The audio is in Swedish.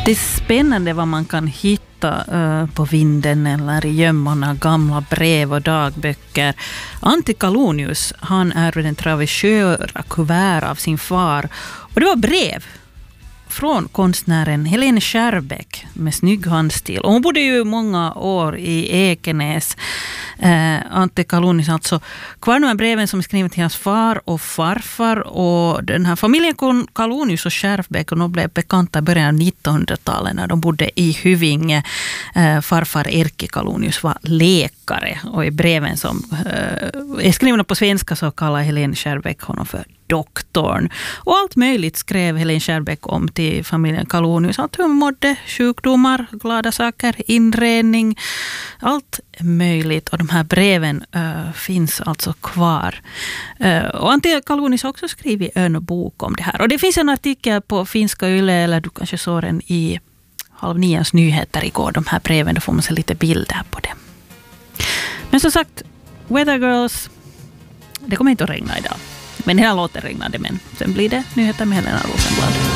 Det är spännande vad man kan hitta på vinden eller i gömmorna, gamla brev och dagböcker. Antti Kalonius, han ärvde den travesjöra kuvert av sin far. Och det var brev från konstnären Helene Skärbeck med snygg handstil. Och hon bodde ju många år i Ekenäs. Antti Kalonius alltså. Kvar de här breven som är skrivna till hans far och farfar. Och den här familjen Kalonius och Skärbeck de blev bekanta i början av 1900-talet när de bodde i Hyvinge. Farfar Erkki Kalonius var läkare. Och i breven som är skrivna på svenska så kallar Helene Skärbeck honom för doktorn. Och allt möjligt skrev Helene Skärbeck om till familjen Kalonius. Allt hur mådde, sjukdomar, glada saker, inredning, allt möjligt. Och de här breven finns alltså kvar. Och Antti Kalonius har också skrivit en bok om det här. Och det finns en artikel på Finska Yle, eller du kanske såg den i 8:30 nyheter igår. De här breven, då får man se lite bilder på det. Men som sagt, Weather Girls, det kommer inte att regna idag. Men hela låten regnade, men sen blir det nyheter med Helena Rosenblad.